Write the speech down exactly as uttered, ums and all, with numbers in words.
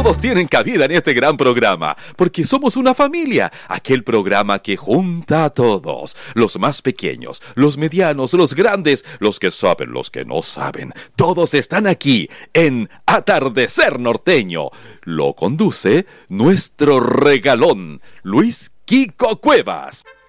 Todos tienen cabida en este gran programa, porque somos una familia, aquel programa que junta a todos, los más pequeños, los medianos, los grandes, los que saben, los que no saben, todos están aquí en Atardecer Norteño. Lo conduce nuestro regalón, Luis Kiko Cuevas.